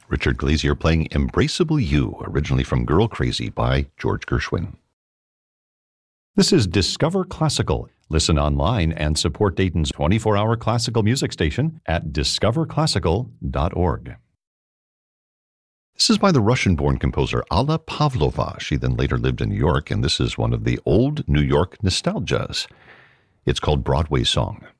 Richard Glazier playing Embraceable You, originally from Girl Crazy by George Gershwin. This is Discover Classical. Listen online and support Dayton's 24-hour classical music station at discoverclassical.org. This is by the Russian-born composer Alla Pavlova. She then later lived in New York, and this is one of the old New York nostalgias. It's called Broadway Song.